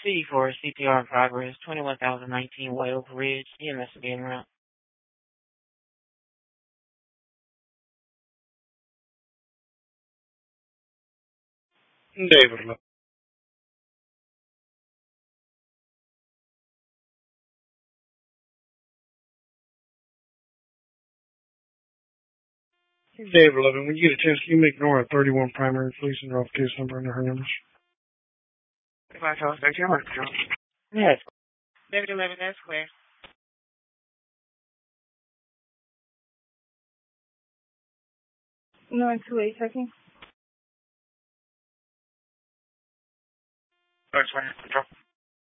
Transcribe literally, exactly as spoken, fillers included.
C for C P R in progress, twenty-one thousand nineteen White Oak Ridge, E M S being around. David Levin. David Levin, when you get a chance, can you make Nora thirty-one primary, please, and off case number under her numbers? If I told her, you're right. Yes. David eleven, that's clear. nine two eight checking. First one, control.